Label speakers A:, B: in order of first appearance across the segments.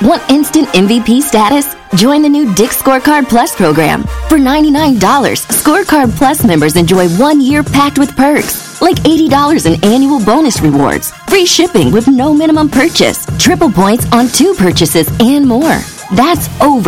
A: Want instant MVP status? Join the new Dick's Scorecard Plus program. For $99, Scorecard Plus members enjoy 1 year packed with perks, like $80 in annual bonus rewards, free shipping with no minimum purchase, triple points on 2 purchases, and more. That's over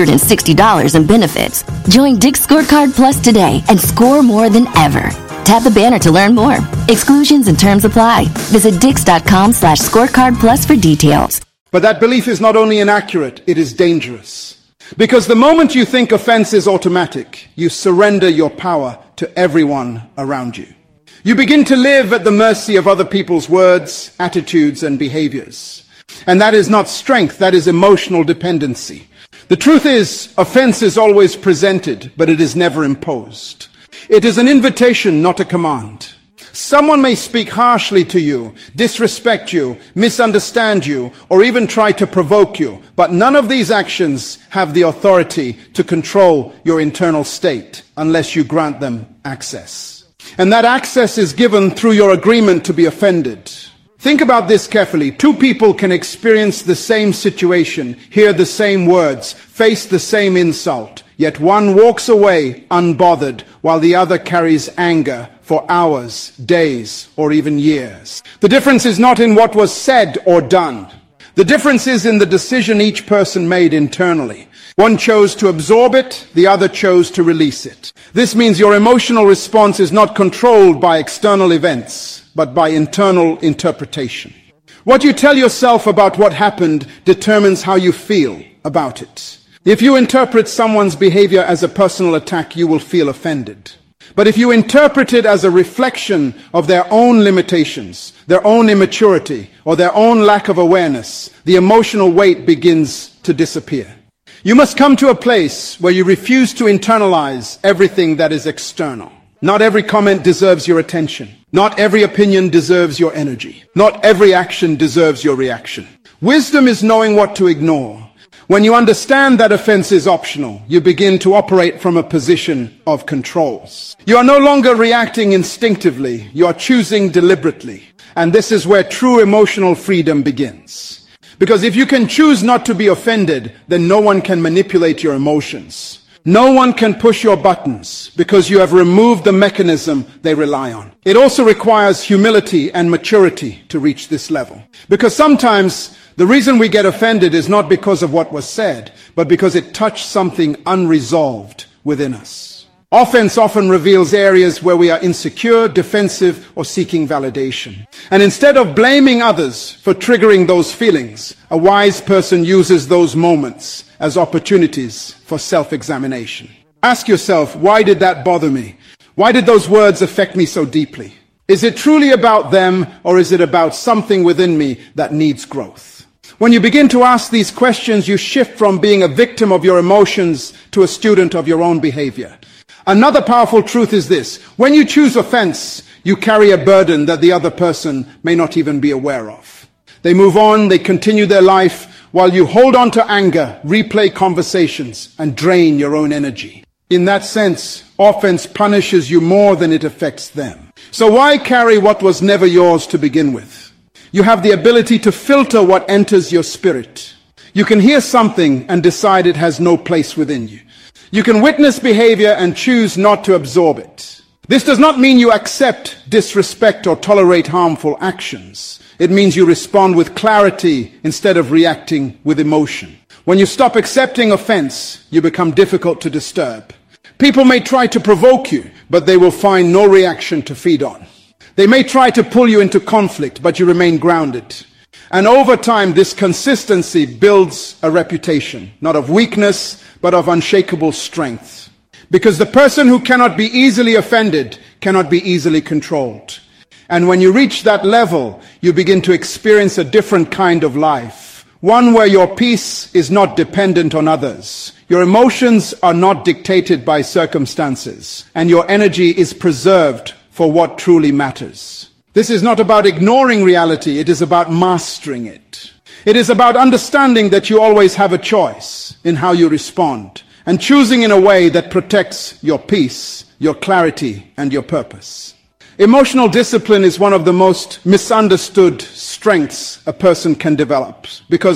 A: $160 in benefits. Join Dick's Scorecard Plus today and score more than ever. Tap the banner to learn more. Exclusions and terms apply. Visit dix.com/scorecard plus for details.
B: But that belief is not only inaccurate, it is dangerous. Because the moment you think offense is automatic, you surrender your power to everyone around you. You begin to live at the mercy of other people's words, attitudes, and behaviors. And that is not strength, that is emotional dependency. The truth is, offense is always presented, but it is never imposed. It is an invitation, not a command. Someone may speak harshly to you, disrespect you, misunderstand you, or even try to provoke you, but none of these actions have the authority to control your internal state unless you grant them access. And that access is given through your agreement to be offended. Think about this carefully. 2 people can experience the same situation, hear the same words, face the same insult, yet one walks away unbothered while the other carries anger for hours, days, or even years. The difference is not in what was said or done. The difference is in the decision each person made internally. One chose to absorb it, the other chose to release it. This means your emotional response is not controlled by external events, but by internal interpretation. What you tell yourself about what happened determines how you feel about it. If you interpret someone's behavior as a personal attack, you will feel offended. But if you interpret it as a reflection of their own limitations, their own immaturity, or their own lack of awareness, the emotional weight begins to disappear. You must come to a place where you refuse to internalize everything that is external. Not every comment deserves your attention. Not every opinion deserves your energy. Not every action deserves your reaction. Wisdom is knowing what to ignore. When you understand that offense is optional, you begin to operate from a position of control. You are no longer reacting instinctively, you are choosing deliberately. And this is where true emotional freedom begins. Because if you can choose not to be offended, then no one can manipulate your emotions. No one can push your buttons because you have removed the mechanism they rely on. It also requires humility and maturity to reach this level. Because sometimes the reason we get offended is not because of what was said, but because it touched something unresolved within us. Offense often reveals areas where we are insecure, defensive, or seeking validation. And instead of blaming others for triggering those feelings, a wise person uses those moments as opportunities for self-examination. Ask yourself, why did that bother me? Why did those words affect me so deeply? Is it truly about them, or is it about something within me that needs growth? When you begin to ask these questions, you shift from being a victim of your emotions to a student of your own behavior. Another powerful truth is this: when you choose offense, you carry a burden that the other person may not even be aware of. They move on, they continue their life, while you hold on to anger, replay conversations, and drain your own energy. In that sense, offense punishes you more than it affects them. So why carry what was never yours to begin with? You have the ability to filter what enters your spirit. You can hear something and decide it has no place within you. You can witness behavior and choose not to absorb it. This does not mean you accept disrespect or tolerate harmful actions. It means you respond with clarity instead of reacting with emotion. When you stop accepting offense, you become difficult to disturb. People may try to provoke you, but they will find no reaction to feed on. They may try to pull you into conflict, but you remain grounded. And over time, this consistency builds a reputation, not of weakness, but of unshakable strength. Because the person who cannot be easily offended cannot be easily controlled. And when you reach that level, you begin to experience a different kind of life. One where your peace is not dependent on others. Your emotions are not dictated by circumstances. And your energy is preserved for what truly matters. This is not about ignoring reality, it is about mastering it. It is about understanding that you always have a choice in how you respond, and choosing in a way that protects your peace, your clarity, and your purpose. Emotional discipline is one of the most misunderstood strengths a person can develop, because